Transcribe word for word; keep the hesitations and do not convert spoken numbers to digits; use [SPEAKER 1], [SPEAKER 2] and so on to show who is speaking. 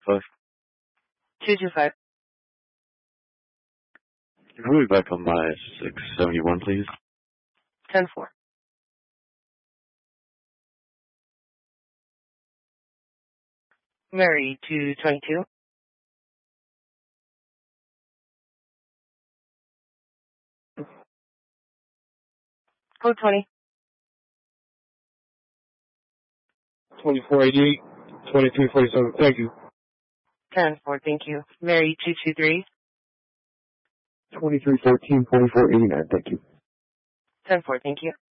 [SPEAKER 1] five.
[SPEAKER 2] two two five.
[SPEAKER 1] Can we back on my six seventy-one, please?
[SPEAKER 2] ten four. Mary, two twenty-two. Code twenty.
[SPEAKER 3] twenty-four eighty-eight, twenty-three forty-seven. Thank you.
[SPEAKER 2] ten four, thank you. Mary, two two three.
[SPEAKER 3] twenty-three fourteen, forty-four eighty-nine. Thank you.
[SPEAKER 2] ten four, thank you.